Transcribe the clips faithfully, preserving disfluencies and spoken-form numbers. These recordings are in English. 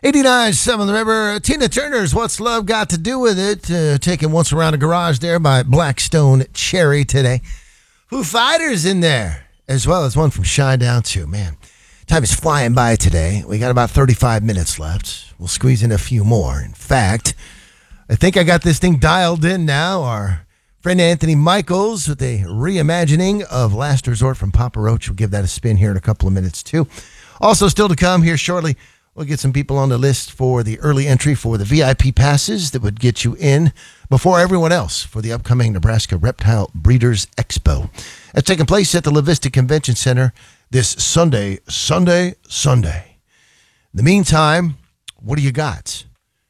eighty-nine point seven The River. Tina Turner's What's Love Got to Do With It? Uh, taken once around the garage there by Blackstone Cherry today. Foo Fighters in there, as well as one from Shinedown too. Man, time is flying by today. We got about thirty-five minutes left. We'll squeeze in a few more. In fact, I think I got this thing dialed in now. Our friend Anthony Michaels with a reimagining of Last Resort from Papa Roach. We'll give that a spin here in a couple of minutes too. Also still to come here shortly, we'll get some people on the list for the early entry for the V I P passes that would get you in before everyone else for the upcoming Nebraska Reptile Breeders Expo. It's taking place at the La Vista Convention Center this Sunday, Sunday, Sunday. In the meantime, what do you got?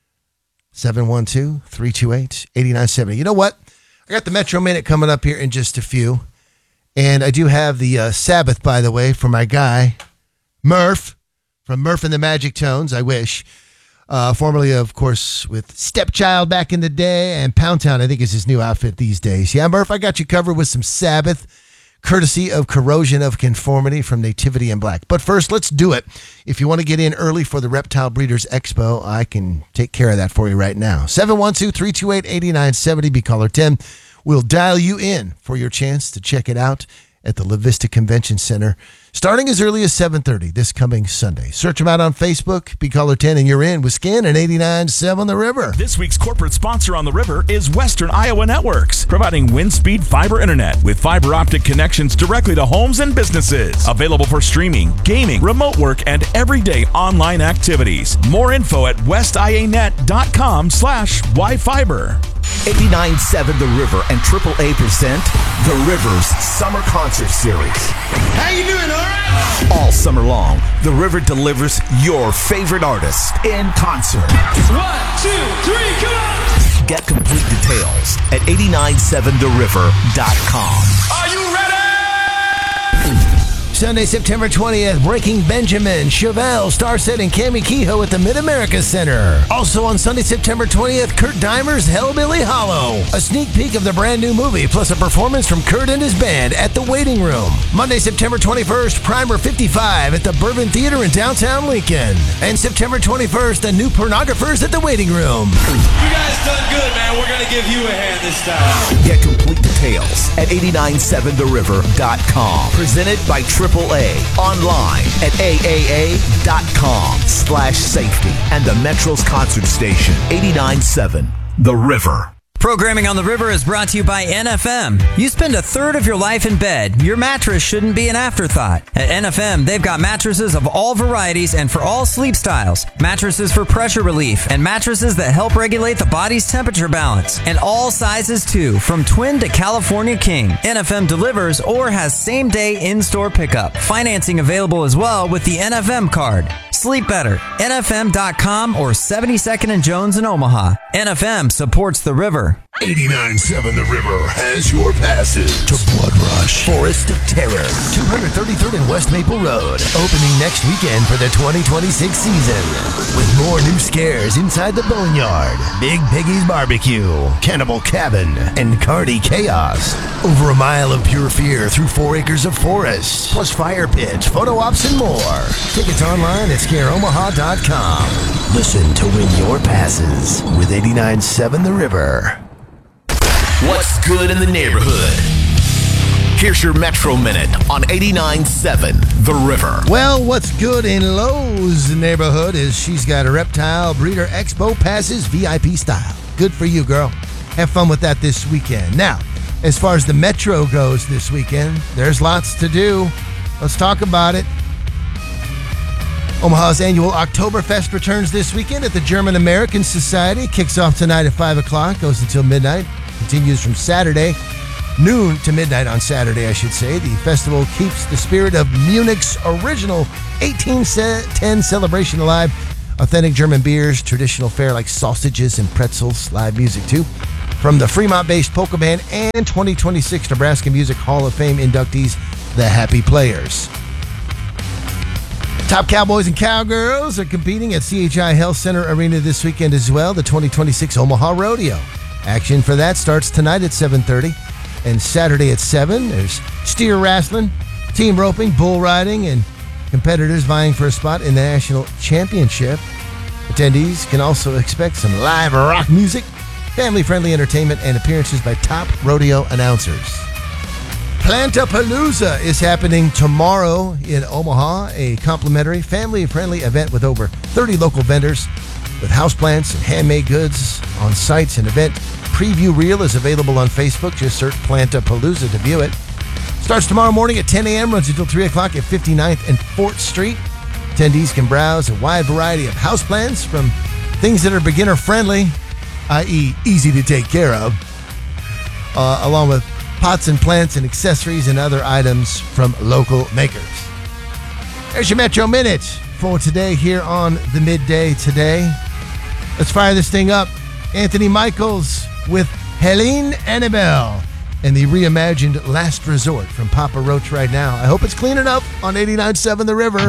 seven one two, three two eight, eight nine seven zero. You know what? I got the Metro Minute coming up here in just a few. And I do have the uh, Sabbath, by the way, for my guy, Murph, from Murph and the Magic Tones, I wish. Uh, formerly, of course, with Stepchild back in the day, and Pound Town, I think, is his new outfit these days. Yeah, Murph, I got you covered with some Sabbath, courtesy of Corrosion of Conformity from Nativity in Black. But first, let's do it. If you want to get in early for the Reptile Breeders Expo, I can take care of that for you right now. seven one two, three two eight, eight nine seven zero, be caller ten. We'll dial you in for your chance to check it out at the La Vista Convention Center, starting as early as seven thirty this coming Sunday. Search them out on Facebook, be caller ten, and you're in with Skin and eighty-nine point seven The River. This week's corporate sponsor on The River is Western Iowa Networks, providing wind-speed fiber internet with fiber optic connections directly to homes and businesses. Available for streaming, gaming, remote work, and everyday online activities. More info at westianet.com slash yfiber. eighty-nine point seven The River and triple A present The River's Summer Concert Series. How you doing, all right? All summer long, The River delivers your favorite artist in concert. One, two, three, come on! Get complete details at eighty-nine point seven the river dot com. Are you ready? Sunday, September twentieth, Breaking Benjamin, Chevelle, Starset, and Cammie Kehoe at the Mid-America Center. Also on Sunday, September twentieth, Kurt Dimer's Hellbilly Hollow. A sneak peek of the brand new movie, plus a performance from Kurt and his band at the Waiting Room. Monday, September twenty-first, Primer fifty-five at the Bourbon Theater in downtown Lincoln. And September twenty-first, the New Pornographers at the Waiting Room. You guys done good, man. We're going to give you a hand this time. Get complete details at eighty-nine point seven the river dot com. Presented by Triple A. Online at A A A dot com slash safety. And the Metro's concert station, eighty-nine point seven The River. Programming on The River is brought to you by N F M. You spend a third of your life in bed. Your mattress shouldn't be an afterthought. At N F M, they've got mattresses of all varieties and for all sleep styles. Mattresses for pressure relief and mattresses that help regulate the body's temperature balance. And all sizes too, from twin to California king. N F M delivers or has same-day in-store pickup. Financing available as well with the N F M card. Sleep better. N F M dot com or seventy-second and Jones in Omaha. N F M supports The River. eighty-nine point seven The River has your passes To Blood Rush, Forest of Terror, two thirty-third and West Maple Road, opening next weekend for the twenty twenty-six season. With more new scares inside the Boneyard, Big Piggy's Barbecue, Cannibal Cabin, and Cardi Chaos. Over a mile of pure fear through four acres of forest, plus fire pits, photo ops, and more. Tickets online at scare omaha dot com. Listen to win your passes with eighty-nine point seven The River. What's good in the neighborhood? Here's your Metro Minute on eighty-nine point seven The River. Well, what's good in Lowe's neighborhood is she's got a Reptile Breeder Expo passes V I P style. Good for you, girl. Have fun with that this weekend. Now, as far as the Metro goes this weekend, there's lots to do. Let's talk about it. Omaha's annual Oktoberfest returns this weekend at the German American Society. Kicks off tonight at five o'clock, goes until midnight. Continues from Saturday, noon to midnight on Saturday, I should say. The festival keeps the spirit of Munich's original eighteen ten celebration alive. Authentic German beers, traditional fare like sausages and pretzels, live music too. From the Fremont-based polka band and twenty twenty-six Nebraska Music Hall of Fame inductees, the Happy Players. Top Cowboys and Cowgirls are competing at C H I Health Center Arena this weekend as well. The twenty twenty-six Omaha Rodeo. Action for that starts tonight at seven thirty and Saturday at seven. There's steer wrestling, team roping, bull riding, and competitors vying for a spot in the national championship. The Attendees can also expect some live rock music, family-friendly entertainment, and appearances by top rodeo announcers. Plantapalooza is happening tomorrow in Omaha, a complimentary, family-friendly event with over thirty local vendors with houseplants and handmade goods on sites. An event preview reel is available on Facebook. Just search Plantapalooza to view it. Starts tomorrow morning at ten a.m., runs until three o'clock at fifty-ninth and fourth Street. Attendees can browse a wide variety of houseplants from things that are beginner-friendly, that is easy to take care of, uh, along with pots and plants and accessories and other items from local makers. There's your Metro Minute for today here on the Midday Today. Let's fire this thing up. Anthony Michaels with Helene Annabelle and the reimagined Last Resort from Papa Roach right now. I hope it's clean enough on eighty-nine point seven The River.